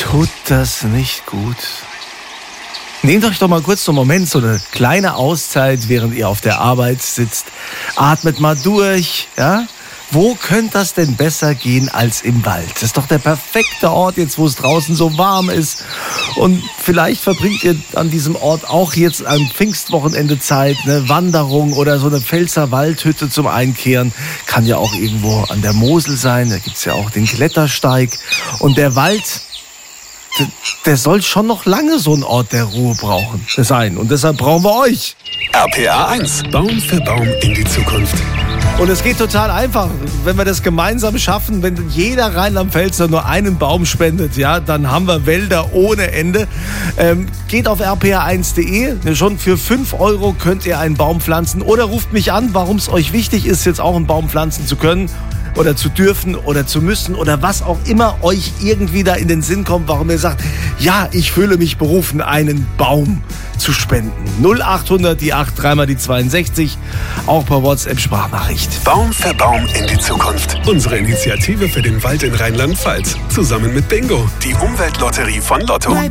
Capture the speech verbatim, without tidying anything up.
Tut das nicht gut? Nehmt euch doch mal kurz so einen Moment, so eine kleine Auszeit, während ihr auf der Arbeit sitzt. Atmet mal durch, ja? Wo könnte das denn besser gehen als im Wald? Das ist doch der perfekte Ort jetzt, wo es draußen so warm ist. Und vielleicht verbringt ihr an diesem Ort auch jetzt am Pfingstwochenende Zeit, eine Wanderung oder so eine Pfälzer Waldhütte zum Einkehren. Kann ja auch irgendwo an der Mosel sein, da gibt's ja auch den Klettersteig. Und der Wald, der, der soll schon noch lange so ein Ort der Ruhe brauchen sein. Und deshalb brauchen wir euch. R P R eins, Baum für Baum in die Zukunft. Und es geht total einfach, wenn wir das gemeinsam schaffen, wenn jeder Rheinland-Pfälzer nur einen Baum spendet, ja, dann haben wir Wälder ohne Ende. Ähm, geht auf r p r eins punkt d e, schon für fünf Euro könnt ihr einen Baum pflanzen oder ruft mich an, warum es euch wichtig ist, jetzt auch einen Baum pflanzen zu können oder zu dürfen oder zu müssen oder was auch immer euch irgendwie da in den Sinn kommt, warum ihr sagt, ja, ich fühle mich berufen, einen Baum zu spenden. null achthundert, die acht, dreimal die zweiundsechzig, auch per WhatsApp-Sprachnachricht. Baum für Baum in die Zukunft. Unsere Initiative für den Wald in Rheinland-Pfalz. Zusammen mit Bingo, die Umweltlotterie von Lotto.